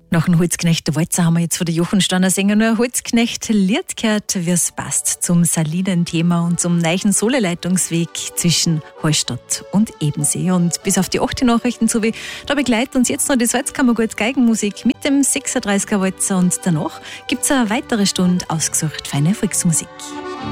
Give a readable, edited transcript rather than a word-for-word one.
Nach dem Holzknecht der Walzer haben wir jetzt von der Jochen Stanner Sänger nur ein Holzknecht-Lied gehört, wie es passt zum Salinen-Thema und zum neuen Soleleitungsweg zwischen Hallstatt und Ebensee. Und bis auf die 8 Nachrichten sowie, da begleitet uns jetzt noch die Salzkammergut Geigenmusik mit dem 36er Walzer und danach gibt es eine weitere Stunde ausgesucht feine Volksmusik.